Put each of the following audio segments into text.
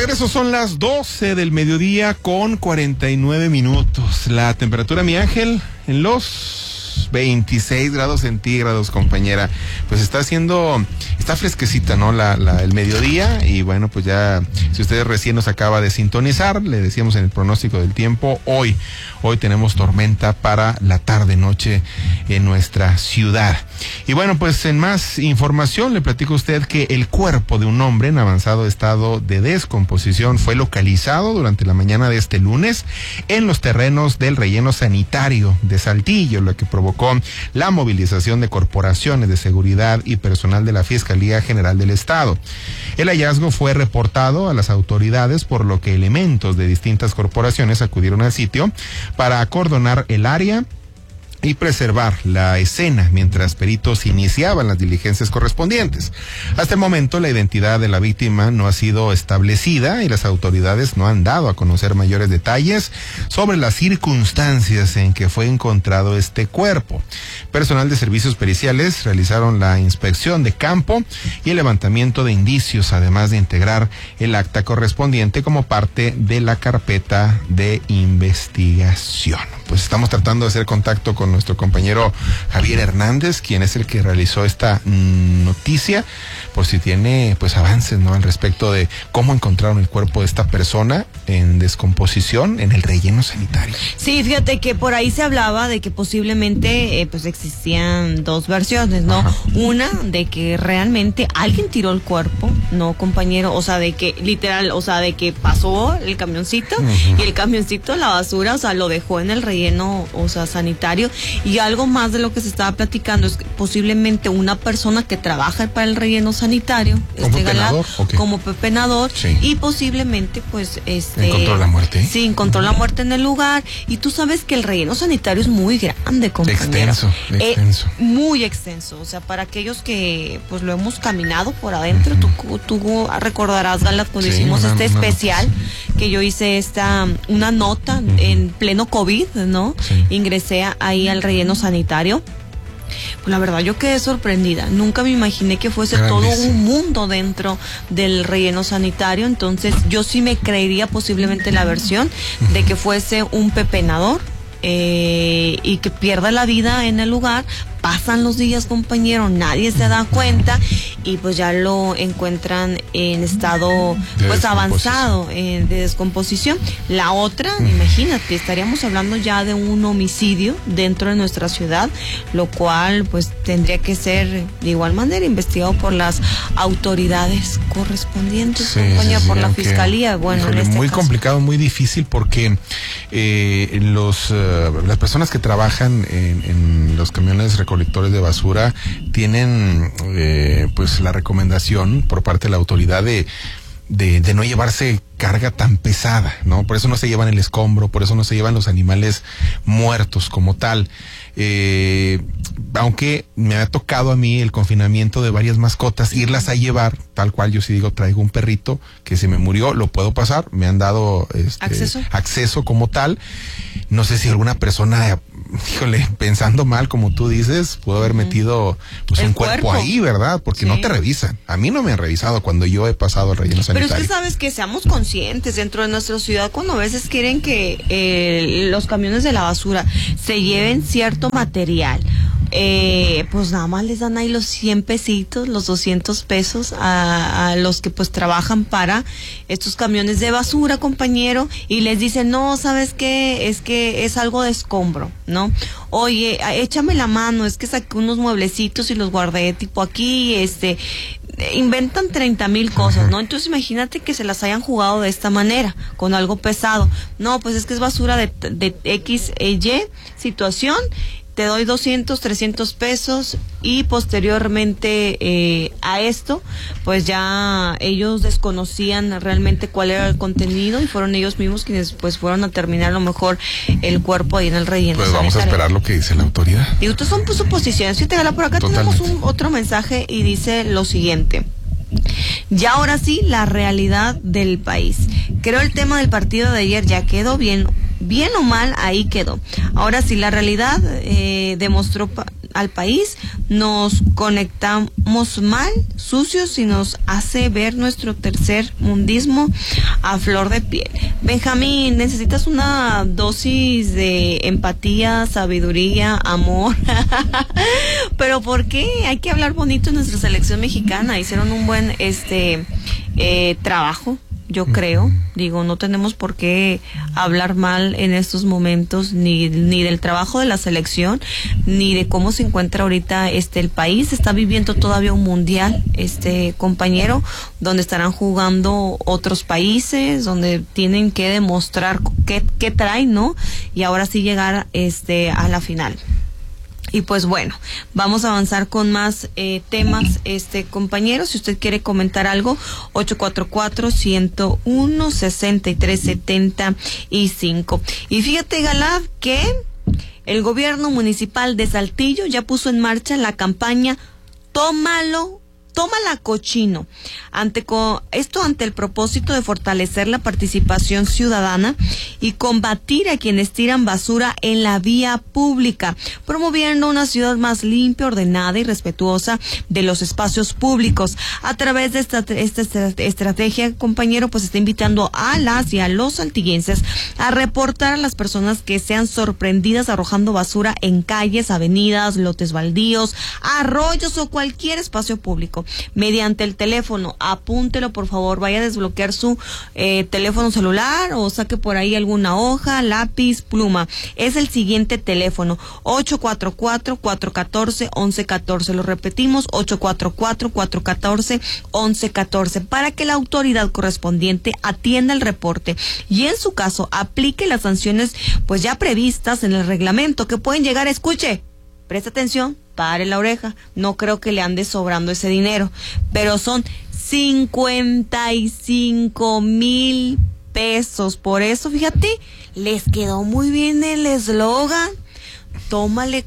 regreso, son las 12 del mediodía con 49 minutos. La temperatura, mi Ángel, en los 26 grados centígrados, compañera. Pues está fresquecita, ¿no? El mediodía. Y bueno, pues ya, si ustedes recién nos acaba de sintonizar, le decíamos en el pronóstico del tiempo, hoy tenemos tormenta para la tarde-noche en nuestra ciudad. Y bueno, pues en más información le platico a usted que el cuerpo de un hombre en avanzado estado de descomposición fue localizado durante la mañana de este lunes en los terrenos del relleno sanitario de Saltillo, lo que provocó la movilización de corporaciones de seguridad y personal de la Fiscalía General del Estado. El hallazgo fue reportado a las autoridades, por lo que elementos de distintas corporaciones acudieron al sitio para acordonar el área y preservar la escena mientras peritos iniciaban las diligencias correspondientes. Hasta el momento, la identidad de la víctima no ha sido establecida y las autoridades no han dado a conocer mayores detalles sobre las circunstancias en que fue encontrado este cuerpo. Personal de servicios periciales realizaron la inspección de campo y el levantamiento de indicios, además de integrar el acta correspondiente como parte de la carpeta de investigación. Pues estamos tratando de hacer contacto con nuestro compañero Javier Hernández, quien es el que realizó esta noticia, por si tiene pues avances, ¿no?, al respecto de cómo encontraron el cuerpo de esta persona en descomposición en el relleno sanitario. Sí, fíjate que por ahí se hablaba de que posiblemente pues existían dos versiones, ¿no? Ajá. Una de que realmente alguien tiró el cuerpo, ¿no, compañero? O sea, de que literal, o sea, de que pasó el camioncito y el camioncito, la basura, o sea, lo dejó en el relleno, o sea, sanitario. Y algo más de lo que se estaba platicando es que posiblemente una persona que trabaja para el relleno sanitario, como pepenador, sí. Y posiblemente pues encontró la muerte. Sí, encontró la muerte en el lugar. Y tú sabes que el relleno sanitario es muy grande, compañero. Extenso. Muy extenso. O sea, para aquellos que pues lo hemos caminado por adentro, tú recordarás, Gala, cuando hicimos especial, que yo hice una nota en pleno COVID, ¿no? Sí. Ingresé ahí al relleno sanitario. Pues la verdad yo quedé sorprendida, nunca me imaginé que fuese todo un mundo dentro del relleno sanitario. Entonces yo sí me creería posiblemente la versión de que fuese un pepenador y que pierda la vida en el lugar. Pasan los días, compañero, nadie se da cuenta y pues ya lo encuentran en estado pues avanzado de descomposición. La otra, imagínate, estaríamos hablando ya de un homicidio dentro de nuestra ciudad, lo cual pues tendría que ser de igual manera investigado por las autoridades correspondientes, sí, compañía, por la fiscalía. Bueno, híjole, muy caso complicado, muy difícil, porque las personas que trabajan en los camiones recolectores de basura tienen pues la recomendación por parte de la autoridad de no llevarse carga tan pesada, ¿no? Por eso no se llevan el escombro, por eso no se llevan los animales muertos como tal. Aunque me ha tocado a mí el confinamiento de varias mascotas, irlas a llevar, tal cual yo sí digo, traigo un perrito que se me murió, lo puedo pasar, me han dado acceso como tal. No sé si alguna persona, híjole, pensando mal, como tú dices, pudo haber metido pues un cuerpo ahí, ¿verdad? Porque no te revisan. A mí no me han revisado cuando yo he pasado al relleno sanitario. Pero es que sabes que seamos conscientes dentro de nuestra ciudad, cuando a veces quieren que los camiones de la basura se lleven cierto material, pues nada más les dan ahí los 100 pesitos, los 200 pesos a los que pues trabajan para estos camiones de basura, compañero, y les dicen, no, ¿sabes qué? Es que es algo de escombro, ¿no? Oye, échame la mano, es que saqué unos mueblecitos y los guardé tipo aquí, inventan 30,000 cosas, ¿no? Entonces imagínate que se las hayan jugado de esta manera, con algo pesado. No, pues es que es basura de X, Y situación, te doy 200, 300 pesos y posteriormente a esto, pues ya ellos desconocían realmente cuál era el contenido y fueron ellos mismos quienes pues fueron a terminar a lo mejor el cuerpo ahí en el relleno. Pues vamos a esperar lo que dice la autoridad. Y ustedes son suposiciones. Fíjate, Gala, por acá tenemos otro mensaje y dice lo siguiente. Ya ahora sí, la realidad del país. Creo el tema del partido de ayer ya quedó bien o mal, ahí quedó. Ahora sí, la realidad demostró al país, nos conectamos mal, sucios y nos hace ver nuestro tercer mundismo a flor de piel. Benjamín, necesitas una dosis de empatía, sabiduría, amor. Pero ¿por qué? Hay que hablar bonito en nuestra selección mexicana. Hicieron un buen trabajo, yo creo. Digo, no tenemos por qué hablar mal en estos momentos ni del trabajo de la selección, ni de cómo se encuentra ahorita el país. Está viviendo todavía un mundial, compañero, donde estarán jugando otros países, donde tienen que demostrar qué traen, ¿no? Y ahora sí llegar a la final. Y pues bueno, vamos a avanzar con más temas, compañero. Si usted quiere comentar algo, 844-101-6375. Y fíjate, Galad, que el gobierno municipal de Saltillo ya puso en marcha la campaña Tómala cochino. Esto ante el propósito de fortalecer la participación ciudadana y combatir a quienes tiran basura en la vía pública, promoviendo una ciudad más limpia, ordenada y respetuosa de los espacios públicos. A través de esta estrategia, compañero, pues está invitando a las y a los saltillenses a reportar a las personas que sean sorprendidas arrojando basura en calles, avenidas, lotes baldíos, arroyos o cualquier espacio público, mediante el teléfono. Apúntelo, por favor, vaya a desbloquear su teléfono celular o saque por ahí alguna hoja, lápiz, pluma. Es el siguiente teléfono, 844-414-1114. Lo repetimos, 844-414-1114, para que la autoridad correspondiente atienda el reporte y en su caso aplique las sanciones pues ya previstas en el reglamento, que pueden llegar, escuche, presta atención, pare la oreja, no creo que le ande sobrando ese dinero, pero son 55,000 pesos. Por eso, fíjate, les quedó muy bien el eslogan. Tómale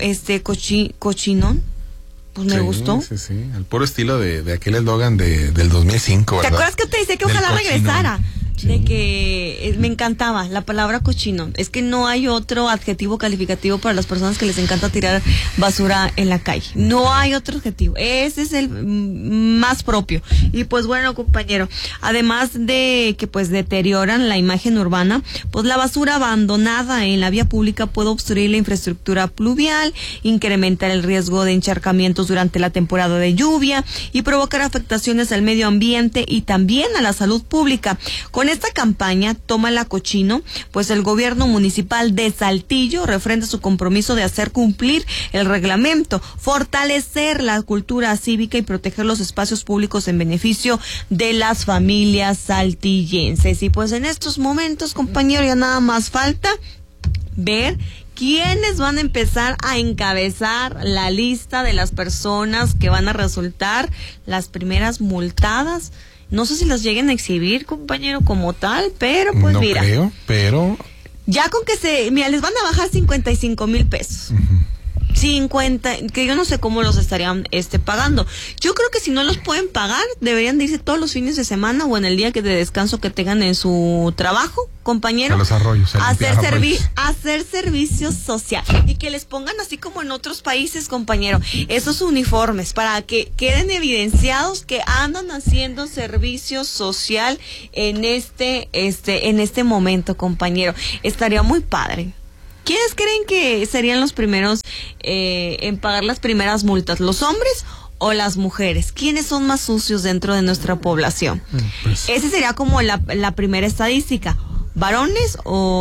cochinón. Pues me gustó. Sí, al puro estilo de aquel eslogan del 2005, ¿verdad? ¿Te acuerdas que te decía que ojalá regresara? Sí. De que me encantaba la palabra cochino. Es que no hay otro adjetivo calificativo para las personas que les encanta tirar basura en la calle. No hay otro adjetivo. Ese es el más propio. Y pues bueno, compañero, además de que pues deterioran la imagen urbana, pues la basura abandonada en la vía pública puede obstruir la infraestructura pluvial, incrementar el riesgo de encharcamientos durante la temporada de lluvia y provocar afectaciones al medio ambiente y también a la salud pública. Con esta campaña, Tómala cochino, pues el gobierno municipal de Saltillo refrenda su compromiso de hacer cumplir el reglamento, fortalecer la cultura cívica y proteger los espacios públicos en beneficio de las familias saltillenses. Y pues en estos momentos, compañero, ya nada más falta ver quiénes van a empezar a encabezar la lista de las personas que van a resultar las primeras multadas. No sé si las lleguen a exhibir, compañero, como tal, pero pues no mira. No creo, pero... Ya con que les van a bajar 55,000 pesos. Uh-huh. 50, que yo no sé cómo los estarían pagando. Yo creo que si no los pueden pagar, deberían de irse todos los fines de semana o en el día de descanso que tengan en su trabajo, compañero, a los arroyos, hacer servicio social y que les pongan así como en otros países, compañero, esos uniformes para que queden evidenciados que andan haciendo servicio social en este momento, compañero. Estaría muy padre. ¿Quiénes creen que serían los primeros en pagar las primeras multas? ¿Los hombres o las mujeres? ¿Quiénes son más sucios dentro de nuestra población? Pues, esa sería como la primera estadística. ¿Varones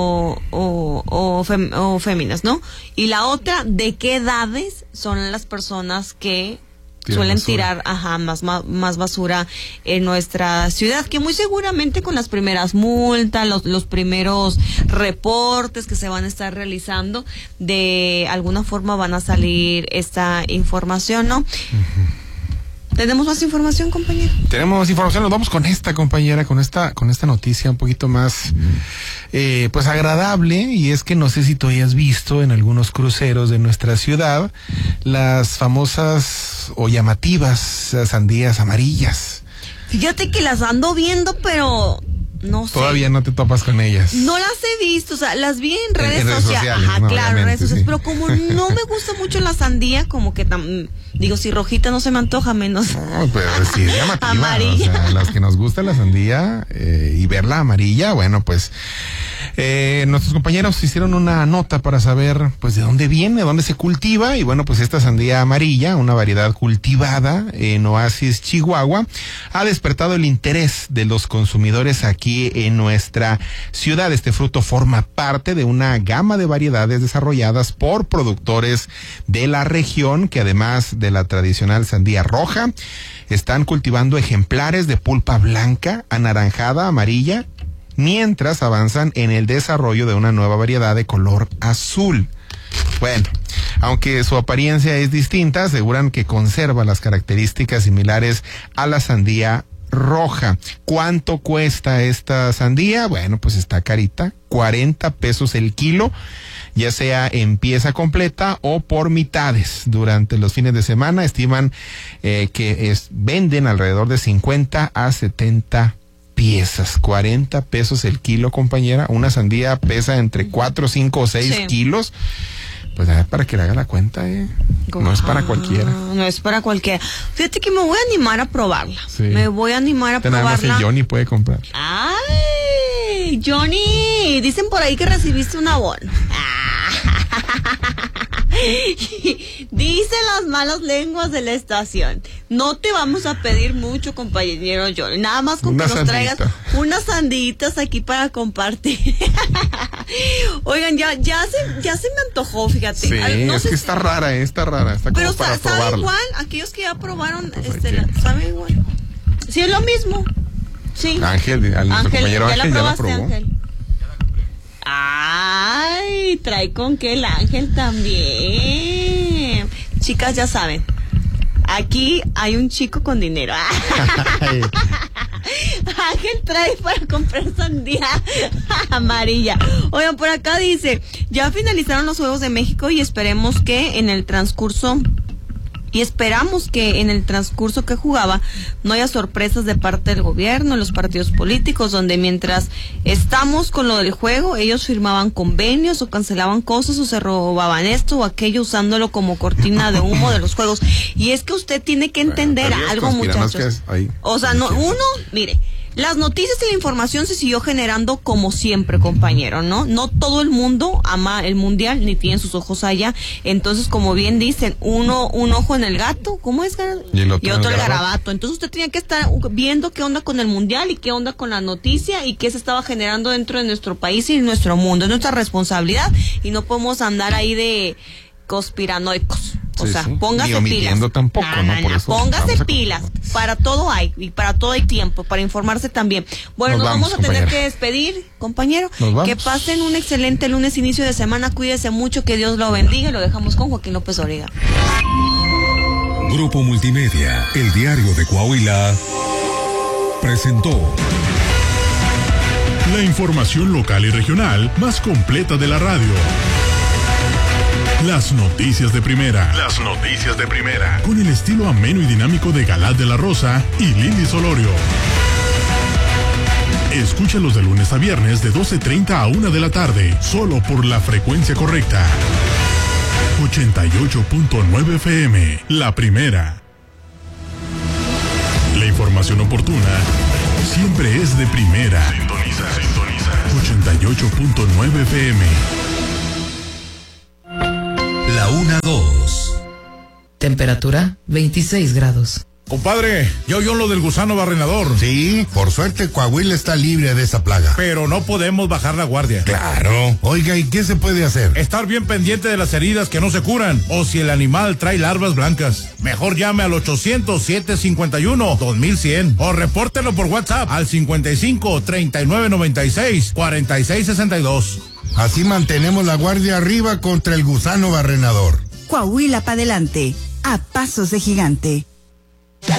o féminas, no? Y la otra, ¿de qué edades son las personas que suelen tirar más basura en nuestra ciudad? Que muy seguramente con las primeras multas, los primeros reportes que se van a estar realizando, de alguna forma van a salir esta información, ¿no? Uh-huh. ¿Tenemos más información, compañero? Tenemos más información, nos vamos con esta, compañera, con esta noticia un poquito más pues agradable, y es que no sé si tú hayas visto en algunos cruceros de nuestra ciudad las famosas o llamativas sandías amarillas. Fíjate que las ando viendo, pero No sé. Todavía no te topas con ellas. No las he visto, o sea, las vi en redes sociales. Ajá, no, claro, en redes sociales. Pero como no me gusta mucho la sandía, como que digo, si rojita no se me antoja, menos. No, pero sí es llamativa. Amarilla. O sea, las que nos gusta la sandía y verla amarilla, bueno, pues nuestros compañeros hicieron una nota para saber, pues, de dónde viene, dónde se cultiva. Y bueno, pues esta sandía amarilla, una variedad cultivada en Oasis, Chihuahua, ha despertado el interés de los consumidores aquí en nuestra ciudad. Este fruto forma parte de una gama de variedades desarrolladas por productores de la región, que además de la tradicional sandía roja, están cultivando ejemplares de pulpa blanca, anaranjada, amarilla, mientras avanzan en el desarrollo de una nueva variedad de color azul. Bueno, aunque su apariencia es distinta, aseguran que conserva las características similares a la sandía roja. ¿Cuánto cuesta esta sandía? Bueno, pues está carita, 40 pesos el kilo, ya sea en pieza completa o por mitades. Durante los fines de semana estiman que venden alrededor de 50 a 70 piezas. 40 pesos el kilo, compañera. Una sandía pesa entre 4, 5 o 6 kilos. Pues a ver, para que le haga la cuenta, no es para cualquiera. No es para cualquiera. Fíjate que me voy a animar a probarla. Sí. Me voy a animar a probarla. Nada más el Johnny puede comprar. ¡Ay! Johnny, dicen por ahí que recibiste un abono. Dicen las malas lenguas de la estación. No te vamos a pedir mucho, compañero Johnny. Nada más con que nos traigas unas sanditas aquí para compartir. Oigan, ya se me antojó, fíjate. Sí, no es que está rara, está rara. Está como pero para probarla. ¿sabe igual? Aquellos que ya probaron, ¿sabe igual? Sí, es lo mismo. Sí. Ángel, nuestro compañero Ángel ya la probó. Ángel. Ay, trae con que el Ángel también. Chicas, ya saben, aquí hay un chico con dinero. Ángel trae para comprar sandía amarilla. Oigan, por acá dice, ya finalizaron los Juegos de México y esperamos que en el transcurso que jugaba no haya sorpresas de parte del gobierno, los partidos políticos, donde mientras estamos con lo del juego, ellos firmaban convenios o cancelaban cosas o se robaban esto o aquello usándolo como cortina de humo de los juegos. Y es que usted tiene que entender algo, muchachos. O sea, mire, las noticias y la información se siguió generando como siempre, compañero, ¿no? No todo el mundo ama el mundial ni tiene sus ojos allá. Entonces, como bien dicen, un ojo en el gato, ¿cómo es? Y otro el garabato. Entonces usted tenía que estar viendo qué onda con el mundial y qué onda con la noticia y qué se estaba generando dentro de nuestro país y nuestro mundo. Es nuestra responsabilidad y no podemos andar ahí de conspiranoicos. O sea, póngase pilas. Tampoco, póngase pilas. Para todo hay, y para todo hay tiempo, para informarse también. Bueno, nos vamos a tener que despedir, compañero. Que pasen un excelente lunes, inicio de semana. Cuídese mucho, que Dios lo bendiga. Lo dejamos con Joaquín López Origa. Grupo Multimedia, el diario de Coahuila, presentó la información local y regional más completa de la radio. Las noticias de primera. Con el estilo ameno y dinámico de Galad de la Rosa y Lili Solorio. Escúchalos de lunes a viernes de 12:30 a 1 de la tarde, solo por la frecuencia correcta. 88.9 FM, la primera. La información oportuna siempre es de primera. Sintoniza. 88.9 FM. La 1-2. Temperatura 26 grados. Compadre, ¿ya oyó lo del gusano barrenador? Sí, por suerte Coahuila está libre de esa plaga. Pero no podemos bajar la guardia. Claro. Oiga, ¿y qué se puede hacer? Estar bien pendiente de las heridas que no se curan o si el animal trae larvas blancas. Mejor llame al 800-751-2100 o repórtelo por WhatsApp al 55-3996-4662. Así mantenemos la guardia arriba contra el gusano barrenador. Coahuila para adelante, a pasos de gigante.